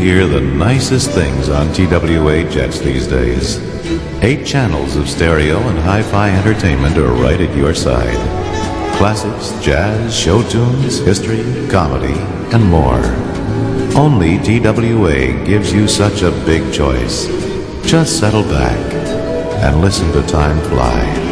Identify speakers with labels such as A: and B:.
A: hear the nicest things on TWA jets these days. 8 channels of stereo and hi-fi entertainment are right at your side. Classics, jazz, show tunes, history, comedy, and more. Only TWA gives you such a big choice. Just settle back and listen to time fly.